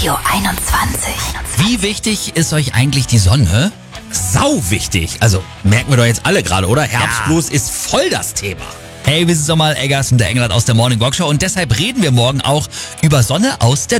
Radio 21. Wie wichtig ist euch eigentlich die Sonne? Sau wichtig. Also merken wir doch jetzt alle gerade, oder? Herbstlos ist voll das Thema. Hey, wir sind Sommer Eggers und der Engelhardt aus der Morning Walk Show und deshalb reden wir morgen auch über Sonne aus der